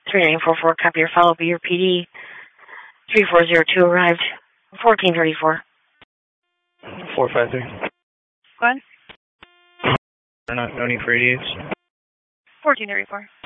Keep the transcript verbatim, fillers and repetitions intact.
three nine four four, copy your follow-up. Your P D. three four zero two arrived. fourteen thirty-four. four five three. Go ahead. Not, no need for radios. fourteen thirty-four.